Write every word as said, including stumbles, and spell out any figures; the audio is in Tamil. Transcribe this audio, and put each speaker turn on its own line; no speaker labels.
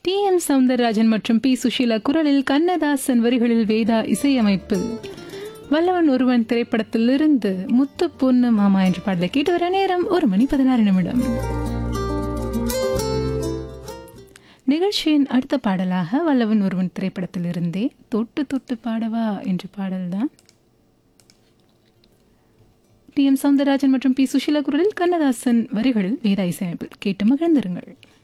டி எம் சௌந்தரராஜன் மற்றும் பி சுஷீலா குரலில், கண்ணதாசன் வரிகளில் வேதா இசையமைப்பில் வல்லவன் ஒருவன் திரைப்படத்திலிருந்து முத்து பொண்ணு மாமா என்ற பாடலை கேட்டு வர நேரம் ஒரு மணி பதினாறு நிமிடம். நிகழ்ச்சியின் அடுத்த பாடலாக வல்லவன் ஒருவன் திரைப்படத்திலிருந்தே தொட்டு தொட்டு பாடவா என்ற பாடல்தான். டி எம் சௌந்தரராஜன் மற்றும் பி சுஷீலா குரலில், கண்ணதாசன் வரிகளில் வேதா இசையமைப்பில் கேட்டு மகிழ்ந்திருங்கள்.